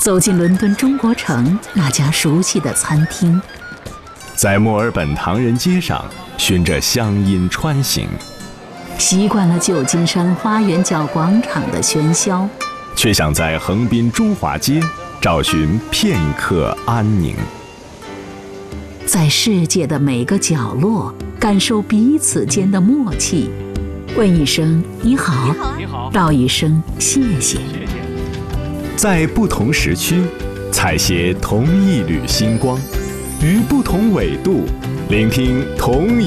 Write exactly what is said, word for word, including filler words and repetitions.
走进伦敦中国城那家熟悉的餐厅， 在墨尔本唐人街上循着乡音穿行， 习惯了旧金山花园角广场的喧嚣， 却想在横滨中华街找寻片刻安宁。 在世界的每个角落感受彼此间的默契，问一声你好， 你好， 道一声谢谢。 在不同时区采撷同一缕星光，于不同纬度聆听同一